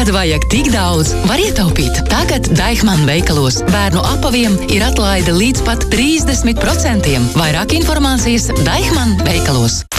kad vajag tik daudz, var ietaupīt. Tagad Deichmann veikalos bērnu apaviem ir atlaide līdz pat 30%. Vairāk informācijas Deichmann veikalos.